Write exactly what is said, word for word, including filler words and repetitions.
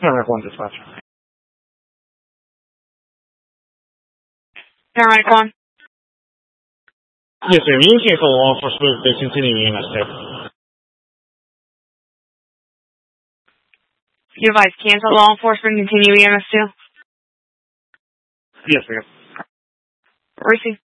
Paramedic one dispatch. Paramedic one. Yes, ma'am. You can cancel law enforcement. They continue E M S too. You advise cancel law enforcement, continue E M S two? Yes, ma'am. Receive.